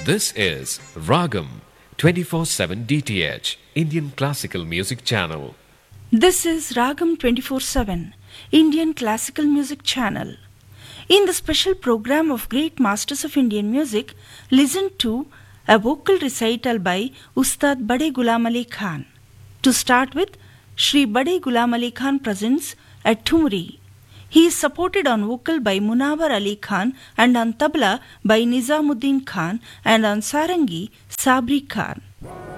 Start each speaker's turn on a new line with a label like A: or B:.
A: This is Ragam 24/7 DTH Indian Classical Music Channel.
B: This is Ragam 24/7 Indian Classical Music Channel. In the special program of Great Masters of Indian Music, listen to a vocal recital by Ustad Bade Ghulam Ali Khan. To start with, Shri Bade Ghulam Ali Khan presents at Thumri. He is supported on vocal by Munawar Ali Khan and on tabla by Nizamuddin Khan and on sarangi Sabri Khan.